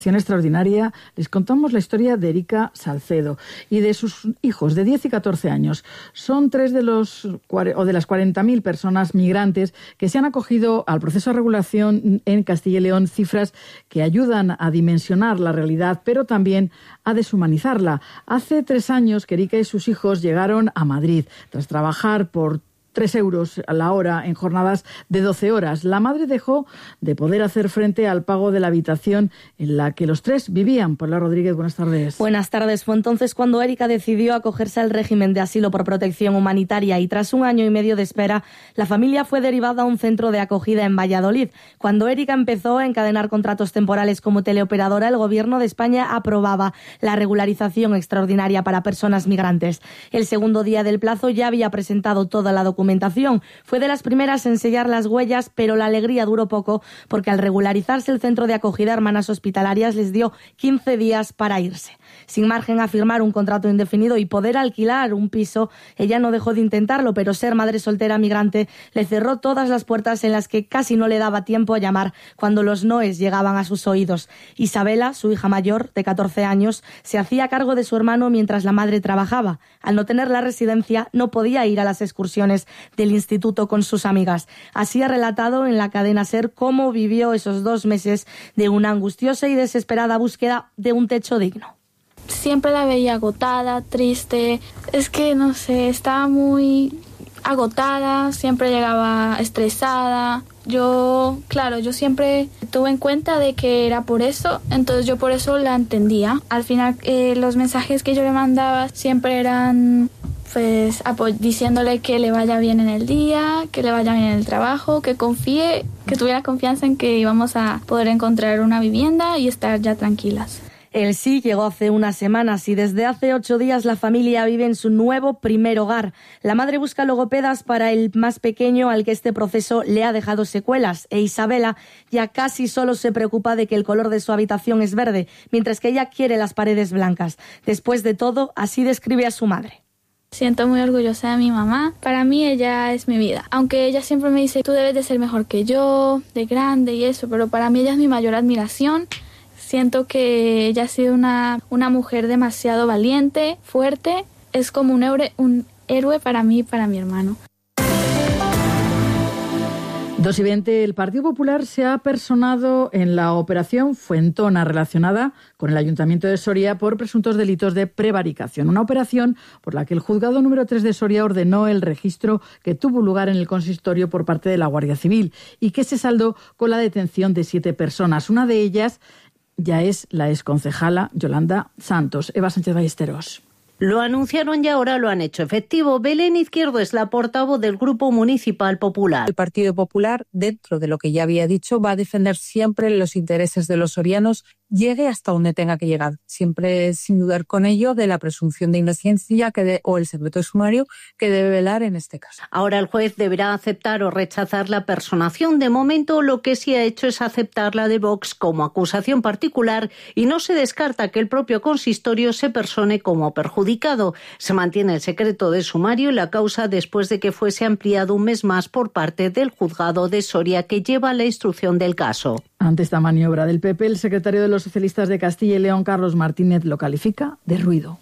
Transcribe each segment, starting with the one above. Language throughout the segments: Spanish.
Extraordinaria, les contamos la historia de Erika Salcedo y de sus hijos de 10 y 14 años. Son tres de las 40.000 personas migrantes que se han acogido al proceso de regulación en Castilla y León, cifras que ayudan a dimensionar la realidad, pero también a deshumanizarla. Hace 3 años que Erika y sus hijos llegaron a Madrid tras trabajar por 3 euros a la hora en jornadas de 12 horas. La madre dejó de poder hacer frente al pago de la habitación en la que los tres vivían. Paula Rodríguez, buenas tardes. Buenas tardes. Fue entonces cuando Erika decidió acogerse al régimen de asilo por protección humanitaria y tras 1 año y medio de espera, la familia fue derivada a un centro de acogida en Valladolid. Cuando Erika empezó a encadenar contratos temporales como teleoperadora, el Gobierno de España aprobaba la regularización extraordinaria para personas migrantes. El segundo día del plazo ya había presentado toda la documentación. Fue de las primeras en sellar las huellas, pero la alegría duró poco porque al regularizarse el centro de acogida Hermanas Hospitalarias les dio 15 días para irse. Sin margen a firmar un contrato indefinido y poder alquilar un piso, ella no dejó de intentarlo, pero ser madre soltera migrante le cerró todas las puertas en las que casi no le daba tiempo a llamar cuando los noes llegaban a sus oídos. Isabela, su hija mayor, de 14 años, se hacía cargo de su hermano mientras la madre trabajaba. Al no tener la residencia, no podía ir a las excursiones del instituto con sus amigas. Así ha relatado en la cadena SER cómo vivió esos 2 meses de una angustiosa y desesperada búsqueda de un techo digno. Siempre la veía agotada, triste, es que no sé, estaba muy agotada, siempre llegaba estresada. Yo siempre tuve en cuenta de que era por eso, entonces yo por eso la entendía. Al final los mensajes que yo le mandaba siempre eran diciéndole que le vaya bien en el día, que le vaya bien en el trabajo, que confíe, que tuviera confianza en que íbamos a poder encontrar una vivienda y estar ya tranquilas. El sí llegó hace unas semanas y desde hace 8 días la familia vive en su nuevo primer hogar. La madre busca logopedas para el más pequeño al que este proceso le ha dejado secuelas e Isabela ya casi solo se preocupa de que el color de su habitación es verde, mientras que ella quiere las paredes blancas. Después de todo, así describe a su madre. Siento muy orgullosa de mi mamá. Para mí ella es mi vida. Aunque ella siempre me dice, tú debes de ser mejor que yo, de grande y eso, pero para mí ella es mi mayor admiración. Siento que ella ha sido una mujer demasiado valiente, fuerte. Es como un héroe para mí y para mi hermano. 2:20, el Partido Popular se ha personado en la operación Fuentona relacionada con el Ayuntamiento de Soria por presuntos delitos de prevaricación. Una operación por la que el juzgado número 3 de Soria ordenó el registro que tuvo lugar en el consistorio por parte de la Guardia Civil y que se saldó con la detención de 7 personas. Una de ellas ya es la exconcejala Yolanda Santos. Eva Sánchez Ballesteros. Lo anunciaron y ahora lo han hecho efectivo. Belén Izquierdo es la portavoz del Grupo Municipal Popular. El Partido Popular, dentro de lo que ya había dicho, va a defender siempre los intereses de los sorianos, llegue hasta donde tenga que llegar. Siempre sin dudar con ello de la presunción de inocencia o el secreto de sumario que debe velar en este caso. Ahora el juez deberá aceptar o rechazar la personación. De momento lo que sí ha hecho es aceptar la de Vox como acusación particular y no se descarta que el propio consistorio se persone como perjudicado. Se mantiene el secreto de sumario y la causa después de que fuese ampliado 1 mes más por parte del juzgado de Soria que lleva la instrucción del caso. Ante esta maniobra del PP, el secretario de los socialistas de Castilla y León, Carlos Martínez, lo califica de ruido.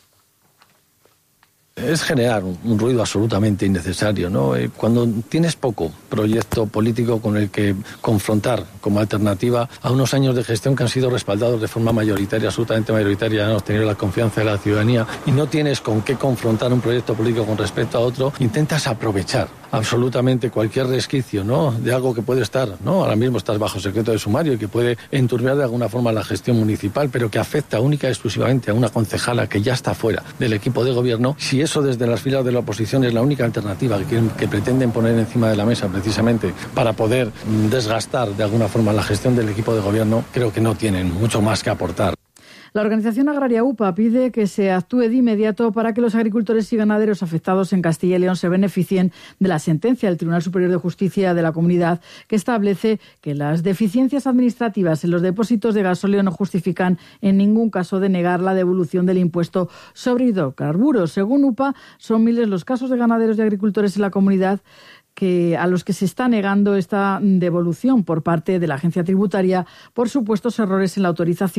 Es generar un ruido absolutamente innecesario, ¿no? Cuando tienes poco proyecto político con el que confrontar como alternativa a unos años de gestión que han sido respaldados de forma mayoritaria, absolutamente mayoritaria, han obtenido la confianza de la ciudadanía y no tienes con qué confrontar un proyecto político con respecto a otro, intentas aprovechar absolutamente cualquier resquicio, ¿no?, de algo que puede estar, ¿no? Ahora mismo estás bajo secreto de sumario y que puede enturbiar de alguna forma la gestión municipal, pero que afecta única y exclusivamente a una concejala que ya está fuera del equipo de gobierno. Si eso desde las filas de la oposición es la única alternativa que pretenden poner encima de la mesa precisamente para poder desgastar de alguna forma la gestión del equipo de gobierno, creo que no tienen mucho más que aportar. La organización agraria UPA pide que se actúe de inmediato para que los agricultores y ganaderos afectados en Castilla y León se beneficien de la sentencia del Tribunal Superior de Justicia de la Comunidad que establece que las deficiencias administrativas en los depósitos de gasóleo no justifican en ningún caso denegar la devolución del impuesto sobre hidrocarburos. Según UPA, son miles los casos de ganaderos y agricultores en la comunidad a los que se está negando esta devolución por parte de la agencia tributaria por supuestos errores en la autorización